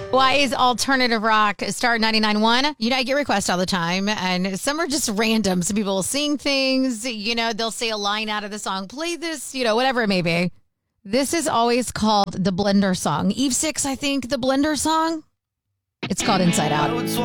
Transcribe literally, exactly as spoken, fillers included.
Why is alternative rock Star ninety-nine point one? You know, I get requests all the time, and some are just random. Some people will sing things, you know, they'll say a line out of the song, play this, you know, whatever it may be. This is always called the Blender song. Eve Six, I think, the Blender song. It's called Inside Out.